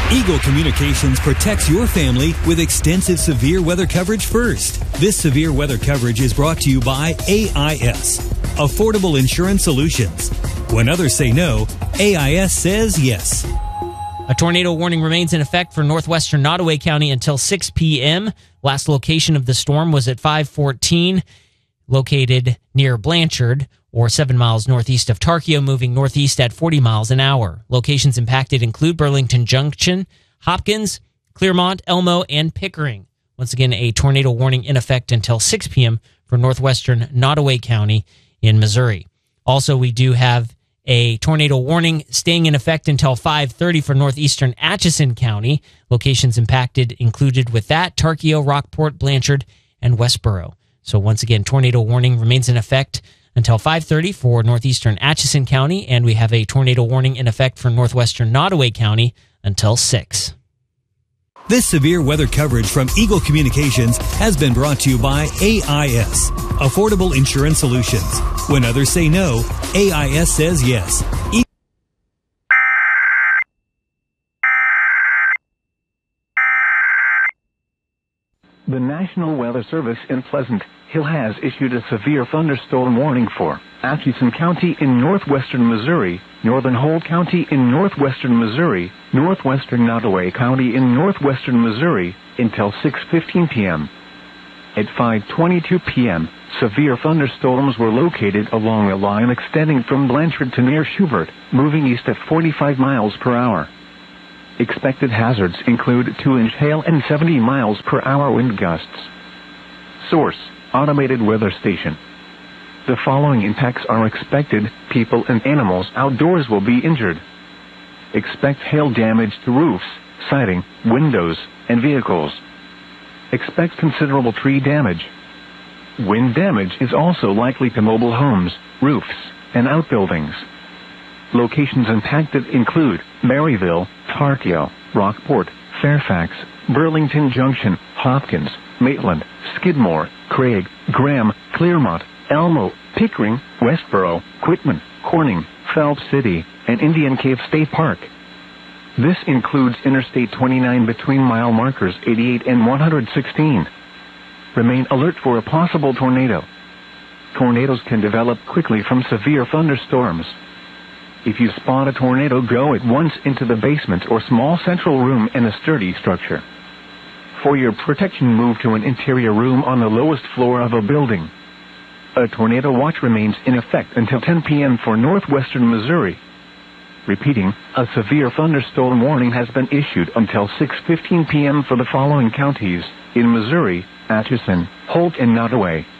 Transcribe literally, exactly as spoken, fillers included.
Eagle Communications protects your family with extensive severe weather coverage first. This severe weather coverage is brought to you by A I S, Affordable Insurance Solutions. When others say no, A I S says yes. A tornado warning remains in effect for northwestern Nottoway County until six p.m. Last location of the storm was at five fourteen, located near Blanchard, or seven miles northeast of Tarkio, moving northeast at forty miles an hour. Locations impacted include Burlington Junction, Hopkins, Clearmont, Elmo, and Pickering. Once again, a tornado warning in effect until six p.m. for northwestern Nottoway County in Missouri. Also, we do have a tornado warning staying in effect until five thirty for northeastern Atchison County. Locations impacted included with that Tarkio, Rockport, Blanchard, and Westboro. So once again, tornado warning remains in effect until five thirty for northeastern Atchison County, and we have a tornado warning in effect for northwestern Nottoway County until six. This severe weather coverage from Eagle Communications has been brought to you by A I S, Affordable Insurance Solutions. When others say no, A I S says yes. E- The National Weather Service in Pleasant Hill has issued a severe thunderstorm warning for Atchison County in northwestern Missouri, northern Holt County in northwestern Missouri, northwestern Nottoway County in northwestern Missouri, until six fifteen p.m. At five twenty-two p.m., severe thunderstorms were located along a line extending from Blanchard to near Schubert, moving east at forty-five miles per hour. Expected hazards include two-inch hail and seventy miles per hour wind gusts. Source: Automated Weather Station. The following impacts are expected: people and animals outdoors will be injured. Expect hail damage to roofs, siding, windows, and vehicles. Expect considerable tree damage. Wind damage is also likely to mobile homes, roofs, and outbuildings. Locations impacted include Maryville, Tarkio, Rockport, Fairfax, Burlington Junction, Hopkins, Maitland, Skidmore, Craig, Graham, Clearmont, Elmo, Pickering, Westboro, Quitman, Corning, Phelps City, and Indian Cave State Park. This includes Interstate twenty-nine between mile markers eighty-eight and one hundred sixteen. Remain alert for a possible tornado. Tornadoes can develop quickly from severe thunderstorms. If you spot a tornado, go at once into the basement or small central room in a sturdy structure. For your protection, move to an interior room on the lowest floor of a building. A tornado watch remains in effect until ten p.m. for northwestern Missouri. Repeating, a severe thunderstorm warning has been issued until six fifteen p.m. for the following counties in Missouri: Atchison, Holt, and Nottoway.